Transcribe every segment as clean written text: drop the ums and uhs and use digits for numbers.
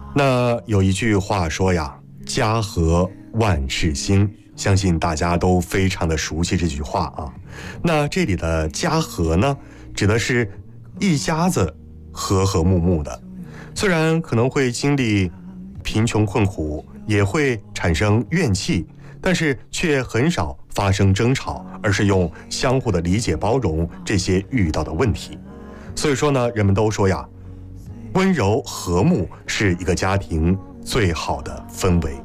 那有一句话说呀，家和万事兴，相信大家都非常的熟悉这句话啊。那这里的家和呢，指的是一家子和和睦睦的，虽然可能会经历贫穷困苦，也会产生怨气，但是却很少发生争吵，而是用相互的理解包容这些遇到的问题。所以说呢，人们都说呀，温柔和睦是一个家庭最好的氛围。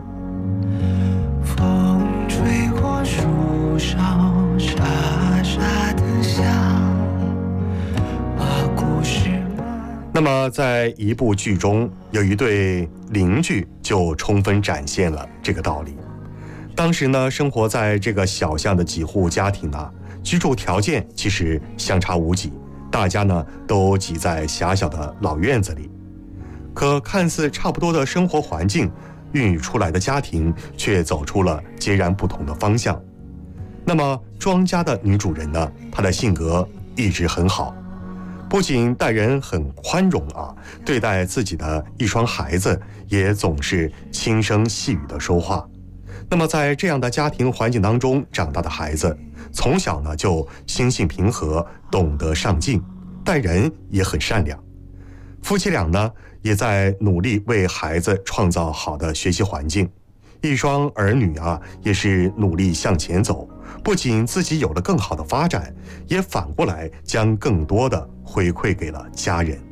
风吹过树梢，沙沙的响，把故事。 那么在一部剧中，有一对邻居就充分展现了这个道理。当时呢，生活在这个小巷的几户家庭啊，居住条件其实相差无几，大家呢都挤在狭小的老院子里。可看似差不多的生活环境，孕育出来的家庭却走出了截然不同的方向。那么庄家的女主人呢，她的性格一直很好，不仅待人很宽容啊，对待自己的一双孩子也总是轻声细语的说话。那么在这样的家庭环境当中长大的孩子，从小呢就心性平和，懂得上进，待人也很善良。夫妻俩呢也在努力为孩子创造好的学习环境，一双儿女啊也是努力向前走，不仅自己有了更好的发展，也反过来将更多的回馈给了家人。